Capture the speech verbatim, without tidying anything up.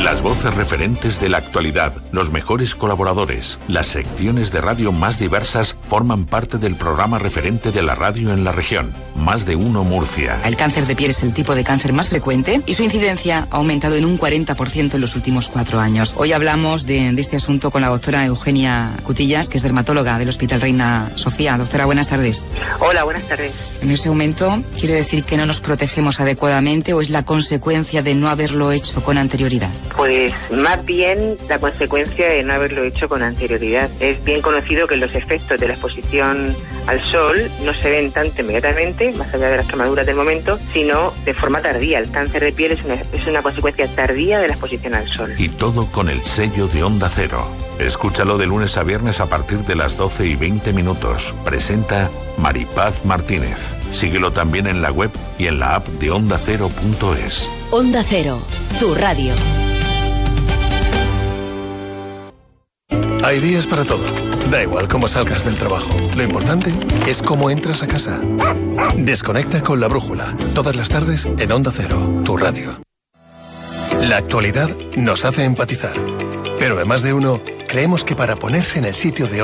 Las voces referentes de la actualidad, los mejores colaboradores, las secciones de radio más diversas forman parte del programa referente de la radio en la región. Más de uno Murcia. El cáncer de piel es el tipo de cáncer más frecuente y su incidencia ha aumentado en un cuarenta por ciento en los últimos cuatro años. Hoy hablamos de, de este asunto con la doctora Eugenia Cutillas, que es dermatóloga del Hospital Reina Sofía. Doctora, buenas tardes. Hola, buenas tardes. En ese aumento, ¿quiere decir que no nos protegemos adecuadamente o es la consecuencia de no haberlo hecho con anterioridad? Pues más bien la consecuencia de no haberlo hecho con anterioridad. Es bien conocido que los efectos de la exposición al sol no se ven tanto inmediatamente, más allá de las quemaduras del momento, sino de forma tardía. El cáncer de piel es una, es una consecuencia tardía de la exposición al sol. Y todo con el sello de Onda Cero. Escúchalo de lunes a viernes a partir de las doce y veinte minutos. Presenta Maripaz Martínez. Síguelo también en la web y en la app de onda cero punto es. Onda Cero, tu radio. Hay días para todo. Da igual cómo salgas del trabajo. Lo importante es cómo entras a casa. Desconecta con La Brújula. Todas las tardes en Onda Cero, tu radio. La actualidad nos hace empatizar. Pero en Más de Uno, creemos que para ponerse en el sitio de